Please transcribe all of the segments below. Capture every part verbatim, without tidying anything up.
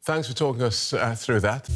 Thanks for talking us uh, through that.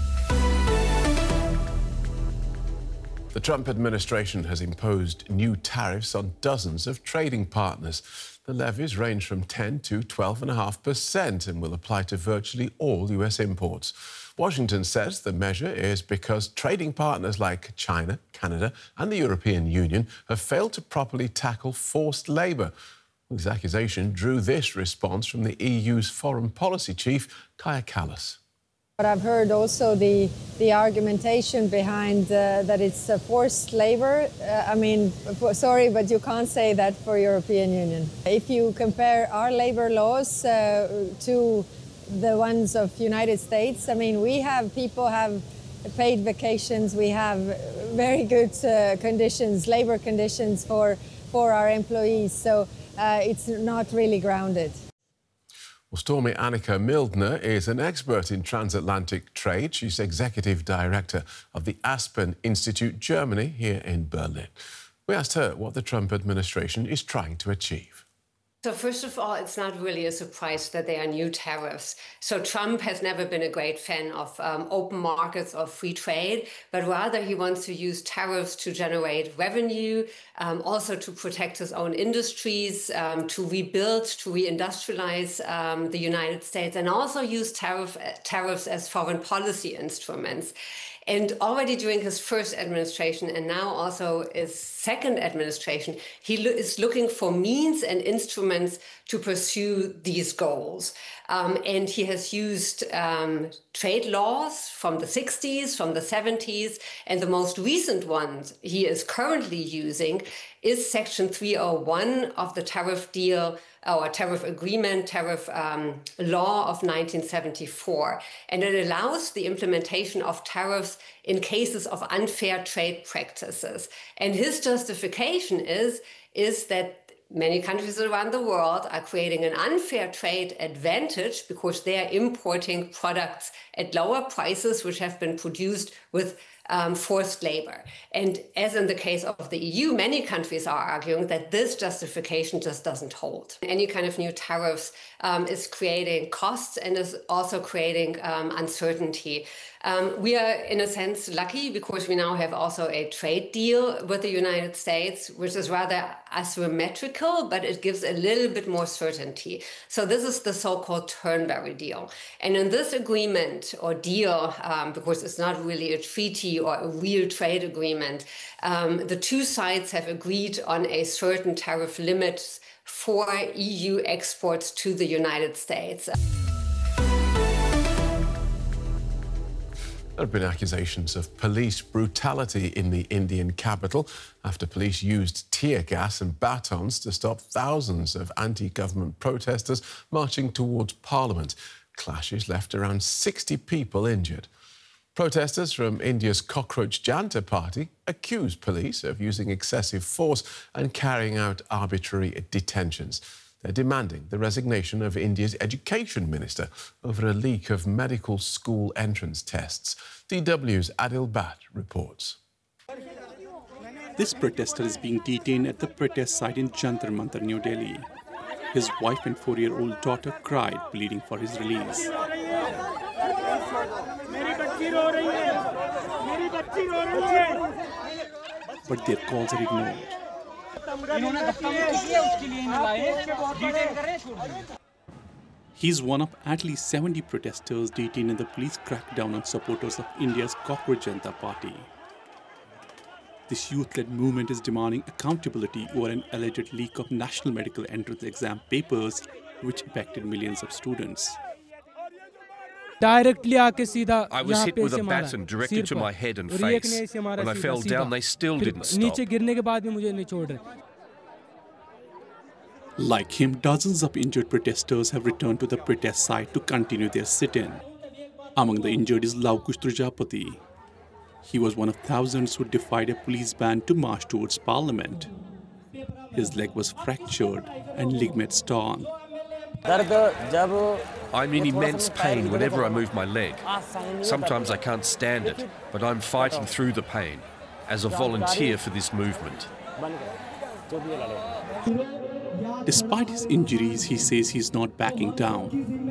The Trump administration has imposed new tariffs on dozens of trading partners. The levies range from ten to twelve point five percent and will apply to virtually all U S imports. Washington says the measure is because trading partners like China, Canada and the European Union have failed to properly tackle forced labour. This accusation drew this response from the E U's foreign policy chief, Kaja Kallas. But I've heard also the, the argumentation behind uh, that it's uh, forced labour. Uh, I mean, for, sorry, but you can't say that for European Union. If you compare our labour laws uh, to the ones of United States, I mean, we have people have paid vacations, we have very good uh, conditions, labour conditions for, for our employees, so uh, it's not really grounded. Well, Stormy Annika Mildner is an expert in transatlantic trade. She's executive director of the Aspen Institute Germany here in Berlin. We asked her what the Trump administration is trying to achieve. So first of all, it's not really a surprise that there are new tariffs. So Trump has never been a great fan of um, open markets or free trade, but rather he wants to use tariffs to generate revenue, um, also to protect his own industries, um, to rebuild, to reindustrialize um, the United States, and also use tariff, tariffs as foreign policy instruments. And already during his first administration and now also his second administration, he lo is looking for means and instruments to pursue these goals. Um, and he has used um, trade laws from the sixties, from the seventies, and the most recent one he is currently using is Section three oh one of the tariff deal or tariff agreement, tariff um, law of nineteen seventy-four. And it allows the implementation of tariffs in cases of unfair trade practices. And his justification is, is that many countries around the world are creating an unfair trade advantage because they are importing products at lower prices which have been produced with um, forced labor. And as in the case of the E U, many countries are arguing that this justification just doesn't hold. Any kind of new tariffs um, is creating costs and is also creating um, uncertainty. Um, we are, in a sense, lucky because we now have also a trade deal with the United States, which is rather asymmetrical, but it gives a little bit more certainty. So this is the so-called Turnberry deal. And in this agreement or deal, um, because it's not really a treaty or a real trade agreement, um, the two sides have agreed on a certain tariff limit for E U exports to the United States. There have been accusations of police brutality in the Indian capital after police used tear gas and batons to stop thousands of anti-government protesters marching towards Parliament. Clashes left around sixty people injured. Protesters from India's Cockroach Janta party accuse police of using excessive force and carrying out arbitrary detentions. They're demanding the resignation of India's education minister over a leak of medical school entrance tests. D W's Adil Bhatt reports. This protester is being detained at the protest site in Jantar Mantar, New Delhi. His wife and four-year-old daughter cried, pleading for his release. But their calls are ignored. He's one of at least seventy protesters detained in the police crackdown on supporters of India's Cockroach Janta party. This youth-led movement is demanding accountability over an alleged leak of national medical entrance exam papers which impacted millions of students. I was hit with a baton directed to my head and face. When I fell down, they still didn't stop. Like him, dozens of injured protesters have returned to the protest site to continue their sit-in. Among the injured is Laukush Trujapati. He was one of thousands who defied a police ban to march towards Parliament. His leg was fractured and ligaments torn. I'm in immense pain whenever I move my leg. Sometimes I can't stand it, but I'm fighting through the pain as a volunteer for this movement. Despite his injuries, he says he's not backing down.